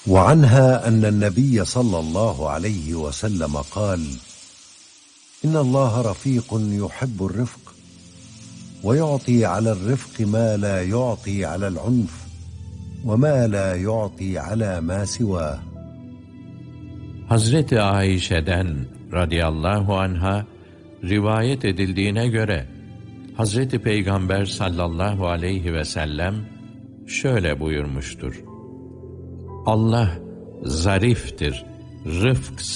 وعنها أن النبي صلى الله عليه وسلم قال: إن الله رفيق يحب الرفق، ويعطي على الرفق ما لا يعطي على العنف، وما لا يعطي على ما سواه. Hazreti Ayşe'den radıyallahu anha rivayet edildiğine göre Hazreti Peygamber sallallahu aleyhi ve sellem şöyle buyurmuştur: Allah zariftir, rıfk